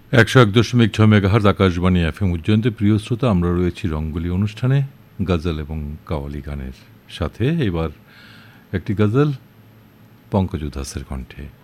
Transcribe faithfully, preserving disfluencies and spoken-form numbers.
একশো এক দশমিক ছয় মেগাহার্জ আকাশবাণী এফ এম উজ্জয়ন্তে প্রিয় শ্রোতা, আমরা রয়েছি রঙ্গোলি অনুষ্ঠানে গজল এবং কাওয়ালি গানের সাথে। এবার একটি গজল পঙ্কজ উধাসের কণ্ঠে।